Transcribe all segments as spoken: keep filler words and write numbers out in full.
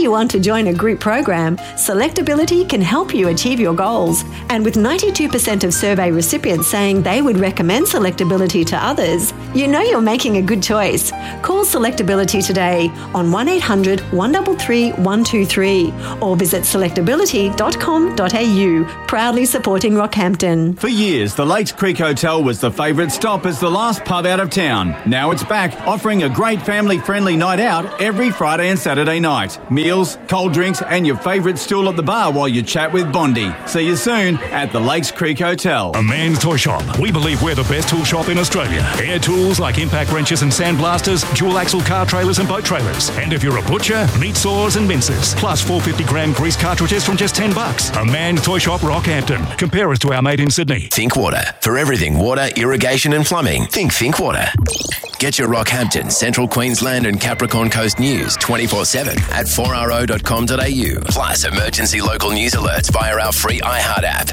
you want to join a group program, Selectability can help you achieve your goals. And with ninety-two percent of survey recipients saying they would recommend Selectability to others, you know you're making a good choice. Call Selectability today on one eight hundred, one three three, one two three or visit selectability dot com dot a u, proudly supporting Rockhampton. For years, the Lakes Creek Hotel was the favourite stop as the last pub out of town. Now it's back, offering a great family-friendly night out every Friday and Saturday night. Meals, cold drinks and your favourite stool at the bar while you chat with Bondi. See you soon at the Lakes Creek Hotel. A Man's Toy Shop. We believe we're the best tool shop in Australia. Air tools like impact wrenches and sandblasters, dual axle car trailers and boat trailers. And if you're a butcher, meat saws and mincers. Plus four hundred fifty gram grease cartridges from just ten bucks. A Man's Toy Shop, Rockhampton. Compare us to our mate in Sydney. Think Water. For everything water, irrigation and plumbing, think Think Water. Get your Rockhampton, Central Queensland and Capricorn Coast news twenty-four seven at four r o dot com dot a u. Plus emergency local news alerts via our free iHeart app.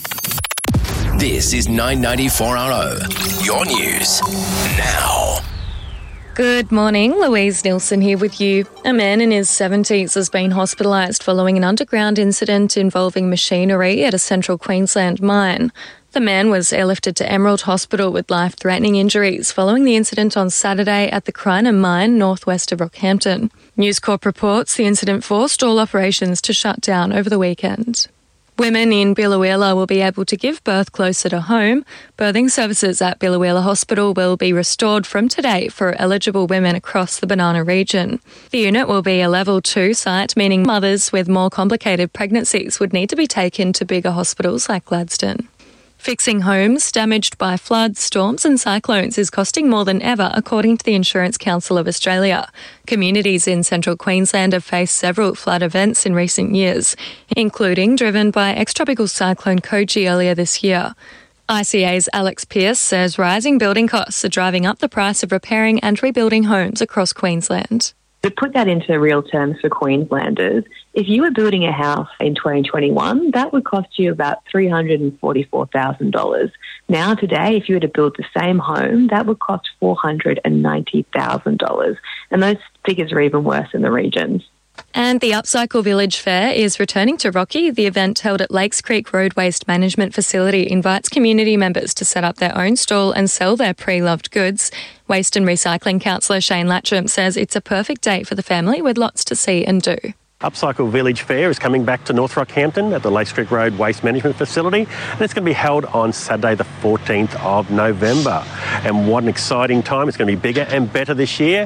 This is nine ninety four R O. Your news now. Good morning, Louise Nilsson here with you. A man in his seventies has been hospitalised following an underground incident involving machinery at a Central Queensland mine. The man was airlifted to Emerald Hospital with life-threatening injuries following the incident on Saturday at the Crinum mine northwest of Rockhampton. News Corp reports the incident forced all operations to shut down over the weekend. Women in Biloela will be able to give birth closer to home. Birthing services at Biloela Hospital will be restored from today for eligible women across the Banana region. The unit will be a level two site, meaning mothers with more complicated pregnancies would need to be taken to bigger hospitals like Gladstone. Fixing homes damaged by floods, storms and cyclones is costing more than ever, according to the Insurance Council of Australia. Communities in Central Queensland have faced several flood events in recent years, including driven by ex-tropical cyclone Koji earlier this year. I C A's Alex Pearce says rising building costs are driving up the price of repairing and rebuilding homes across Queensland. To put that into real terms for Queenslanders, if you were building a house in twenty twenty-one, that would cost you about three hundred forty-four thousand dollars. Now today, if you were to build the same home, that would cost four hundred ninety thousand dollars. And those figures are even worse in the regions. And the Upcycle Village Fair is returning to Rocky. The event held at Lakes Creek Road Waste Management Facility invites community members to set up their own stall and sell their pre-loved goods. Waste and Recycling Councillor Shane Latcham says it's a perfect day for the family with lots to see and do. Upcycle Village Fair is coming back to North Rockhampton at the Lakes Creek Road Waste Management Facility, and it's going to be held on Saturday the fourteenth of November. And what an exciting time. It's going to be bigger and better this year.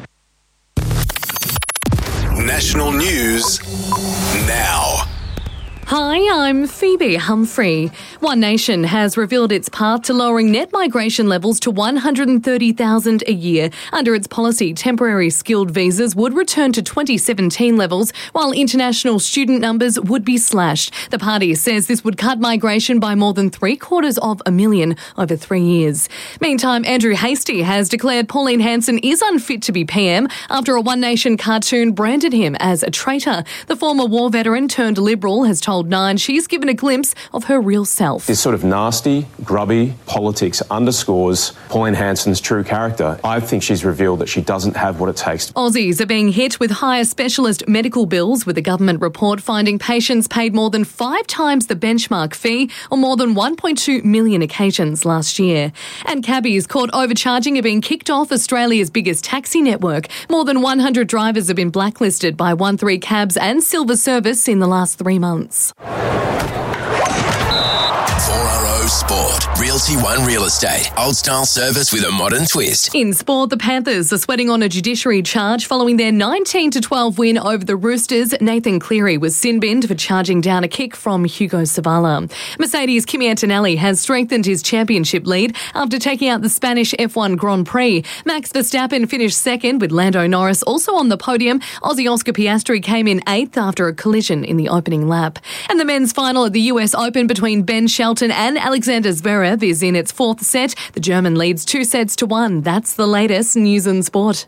National news now. Hi, I'm Phoebe Humphrey. One Nation has revealed its path to lowering net migration levels to one hundred thirty thousand a year. Under its policy, temporary skilled visas would return to twenty seventeen levels, while international student numbers would be slashed. The party says this would cut migration by more than three quarters of a million over three years. Meantime, Andrew Hastie has declared Pauline Hanson is unfit to be P M after a One Nation cartoon branded him as a traitor. The former war veteran turned Liberal has told Nine she's given a glimpse of her real self. This sort of nasty, grubby politics underscores Pauline Hanson's true character. I think she's revealed that she doesn't have what it takes. Aussies are being hit with higher specialist medical bills, with a government report finding patients paid more than five times the benchmark fee on more than one point two million occasions last year. And cabbies caught overcharging are being kicked off Australia's biggest taxi network. More than one hundred drivers have been blacklisted by one three Cabs and Silver Service in the last three months. four R O Sport. Realty One Real Estate. Old style service with a modern twist. In sport, the Panthers are sweating on a judiciary charge following their nineteen to twelve win over the Roosters. Nathan Cleary was sin-binned for charging down a kick from Hugo Savala. Mercedes' Kimi Antonelli has strengthened his championship lead after taking out the Spanish F one Grand Prix. Max Verstappen finished second, with Lando Norris also on the podium. Aussie Oscar Piastri came in eighth after a collision in the opening lap. And the men's final at the U S Open between Ben Shelton and Alexander Zverev is in its fourth set. The German leads two sets to one. That's the latest news and sport.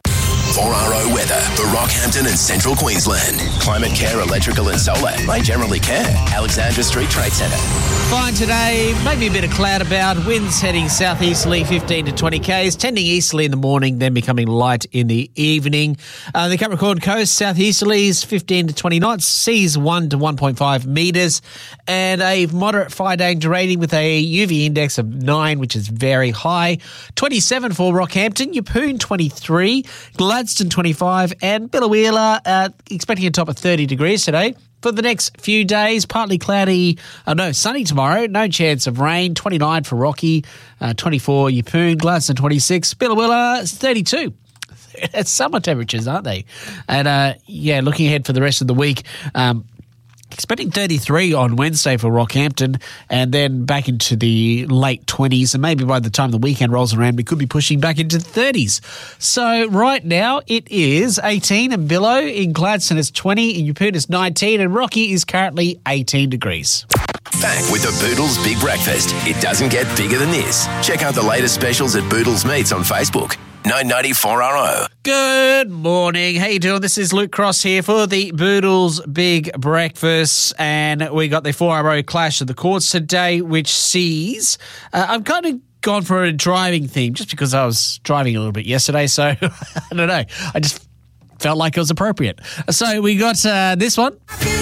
four R O weather for Rockhampton and Central Queensland. Climate Care Electrical and Solar by Generally Care. Alexandra Street Trade Centre. Fine today, maybe a bit of cloud about, winds heading southeasterly fifteen to twenty k's, tending easterly in the morning, then becoming light in the evening. Uh, the Capricorn Coast, southeasterlies fifteen to twenty knots, seas one to one point five metres, and a moderate fire danger rating with a U V index of nine, which is very high. twenty-seven for Rockhampton, Yeppoon twenty-three, Gladstone twenty-five, and Biloela uh, expecting a top of thirty degrees today. For the next few days, partly cloudy, oh no, sunny tomorrow, no chance of rain, twenty-nine for Rocky, uh, twenty-four Yeppoon, Gladstone twenty-six, Biloela thirty-two. It's summer temperatures, aren't they? And uh, yeah, looking ahead for the rest of the week, um, expecting thirty-three on Wednesday for Rockhampton, and then back into the late twenties, and maybe by the time the weekend rolls around, we could be pushing back into the thirties. So right now it is eighteen in Billow, in Gladstone it's twenty, in Yeppoon it's nineteen, and Rocky is currently eighteen degrees. Back with the Boodles Big Breakfast. It doesn't get bigger than this. Check out the latest specials at Boodles Meats on Facebook. nine ninety-four R O. Good morning. How you doing? This is Luke Cross here for the Boodles Big Breakfast, and we got the four R O Clash of the Courts today, which sees uh, I'm kind of gone for a driving theme just because I was driving a little bit yesterday, so I don't know. I just felt like it was appropriate. So we got uh, this one.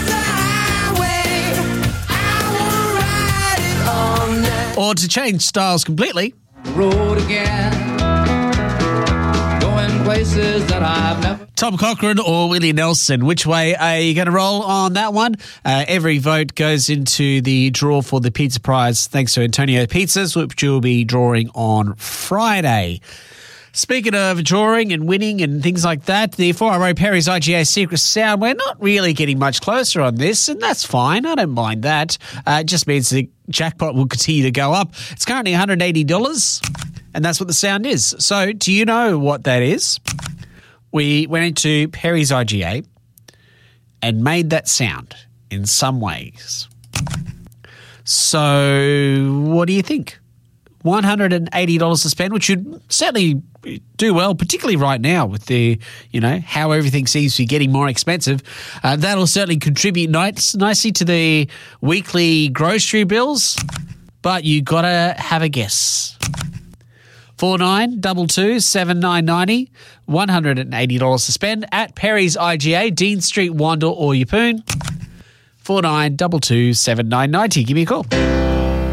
Or to change styles completely. Road again. Places that I've never... Tom Cochrane or Willie Nelson, which way are you going to roll on that one? Uh, every vote goes into the draw for the pizza prize thanks to Antonio Pizzas, which you'll be drawing on Friday. Speaking of drawing and winning and things like that, the four R O Perry's I G A Secret Sound, we're not really getting much closer on this, and that's fine. I don't mind that. Uh, it just means the jackpot will continue to go up. It's currently one hundred eighty dollars. And that's what the sound is. So do you know what that is? We went into Perry's I G A and made that sound in some ways. So what do you think? one hundred eighty dollars to spend, which should certainly do well, particularly right now with the, you know, how everything seems to be getting more expensive. Uh, that'll certainly contribute nice, nicely to the weekly grocery bills. But you got to have a guess. Four nine double two seven nine ninety, one hundred and eighty dollars to spend at Perry's I G A, Dean Street, Wandle or Yeppoon. Four nine double two seven nine ninety. Give me a call.